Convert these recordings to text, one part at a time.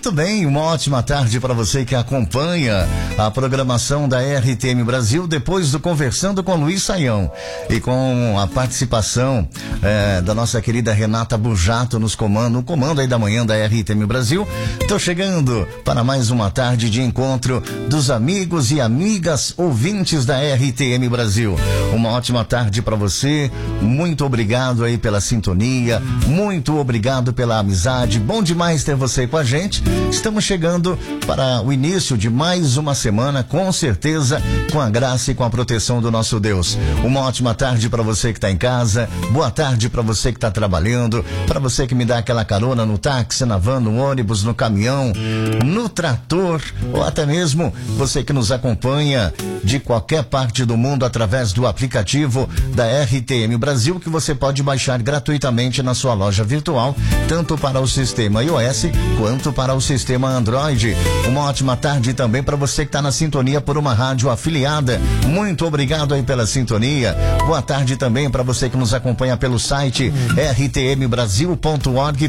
Muito bem, uma ótima tarde para você que acompanha a programação da RTM Brasil depois do Conversando com Luiz Saião e com a participação da nossa querida Renata Bujato no comando aí da manhã da RTM Brasil. Tô chegando para mais uma tarde de encontro dos amigos e amigas ouvintes da RTM Brasil. Uma ótima tarde para você, muito obrigado aí pela sintonia, muito obrigado pela amizade, bom demais ter você com a gente. Estamos chegando para o início de mais uma semana, com certeza, com a graça e com a proteção do nosso Deus. Uma ótima tarde para você que está em casa, boa tarde para você que está trabalhando, para você que me dá aquela carona no táxi, na van, no ônibus, no caminhão, no trator, ou até mesmo você que nos acompanha de qualquer parte do mundo através do aplicativo da RTM Brasil, que você pode baixar gratuitamente na sua loja virtual, tanto para o sistema iOS quanto para o sistema Android. Uma ótima tarde também para você que está na sintonia por uma rádio afiliada. Muito obrigado aí pela sintonia. Boa tarde também para você que nos acompanha pelo site rtmbrasil.org.br.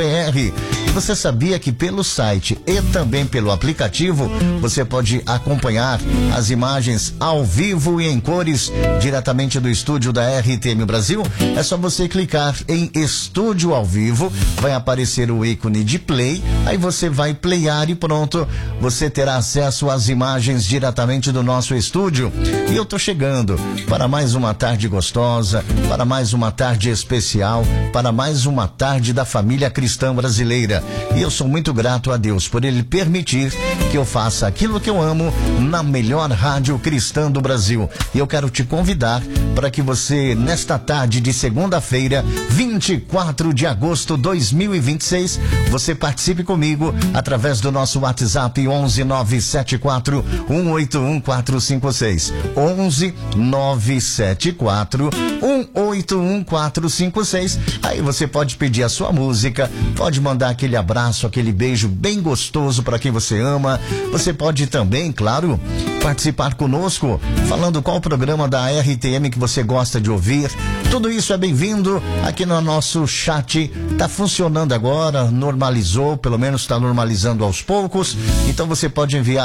E você sabia que pelo site e também pelo aplicativo você pode acompanhar as imagens ao vivo e em cores diretamente do estúdio da RTM Brasil? É só você clicar em Estúdio ao Vivo, vai aparecer o ícone de play, aí você vai playar e pronto, você terá acesso às imagens diretamente do nosso estúdio. E eu tô chegando para mais uma tarde gostosa, para mais uma tarde especial, para mais uma tarde da família cristã brasileira. E eu sou muito grato a Deus por Ele permitir que eu faça aquilo que eu amo na melhor rádio cristã do Brasil. E eu quero te convidar para que você, nesta tarde de segunda-feira, 24 de agosto de 2026, você participe comigo através do nosso WhatsApp 11974 181 456. 11974 181 456. Aí você pode pedir a sua música, pode mandar aquele abraço, aquele beijo bem gostoso para quem você ama. Você pode também, claro, participar conosco, falando qual programa da RTM que você gosta de ouvir. Tudo isso é bem-vindo aqui no nosso chat. Tá funcionando agora, normalizou, pelo menos está normalizando aos poucos. Então você pode enviar